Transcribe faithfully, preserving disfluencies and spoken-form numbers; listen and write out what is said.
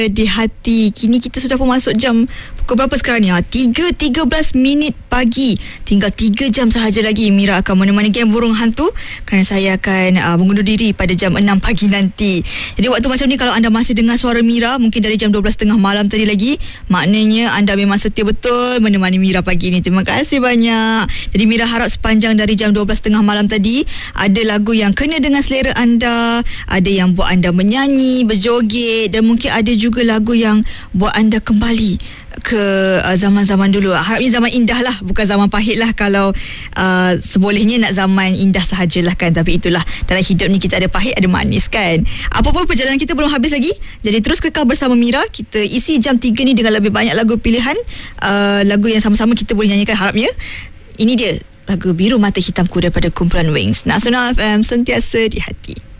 Di hati. Kini kita sudah pun masuk jam pukul berapa sekarang ni? Ha, tiga tiga belas minit pagi. Tinggal tiga jam sahaja lagi Mira akan menemani Game Burung Hantu, kerana saya akan uh, mengundur diri pada jam enam pagi nanti. Jadi waktu macam ni, kalau anda masih dengar suara Mira mungkin dari jam dua belas tiga puluh malam tadi lagi, maknanya anda memang setia betul menemani Mira pagi ni. Terima kasih banyak. Jadi Mira harap sepanjang dari jam dua belas tiga puluh malam tadi ada lagu yang kena dengan selera anda, ada yang buat anda menyanyi, berjoget, dan mungkin ada juga lagu yang buat anda kembali ke uh, zaman-zaman dulu. Harapnya zaman indah lah, bukan zaman pahit lah. Kalau uh, sebolehnya nak zaman indah sahajalah kan. Tapi itulah, dalam hidup ni kita ada pahit, ada manis kan. Apa pun perjalanan kita belum habis lagi. Jadi terus kekal bersama Mira. Kita isi jam tiga ni dengan lebih banyak lagu pilihan, uh, lagu yang sama-sama kita boleh nyanyikan harapnya. Ini dia lagu Biru Mata Hitamku daripada kumpulan Wings. Nasional F M, sentiasa di hati.